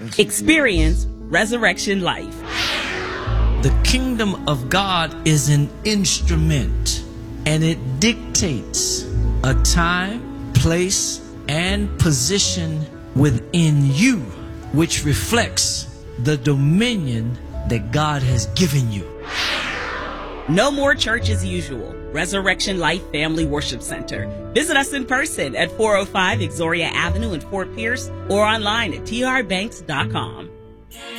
Experience resurrection life. The kingdom of God is an instrument, and it dictates a time, place, and position within you, which reflects the dominion that God has given you. No more church as usual. Resurrection Life Family Worship Center. Visit us in person at 405 Exoria Avenue in Fort Pierce or online at trbanks.com.